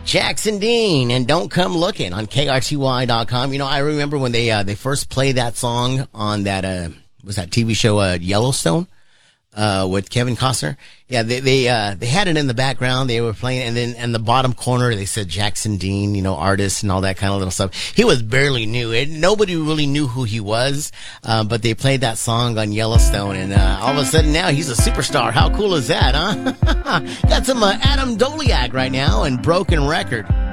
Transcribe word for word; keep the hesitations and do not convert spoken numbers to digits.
Jackson Dean and Don't Come Looking on K R T Y dot com. You know, I remember when they uh, they first played that song on that, uh, was that T V show uh, Yellowstone uh, with Kevin Costner? Yeah, they they uh, they had it in the background. They were playing, and then in the bottom corner they said Jackson Dean, you know, artist and all that kind of little stuff. He was barely new. It, nobody really knew who he was, uh, but they played that song on Yellowstone, and uh, all of a sudden now he's a superstar. How cool is that, huh? Got some uh, Adam Doliak right now and Broken Record.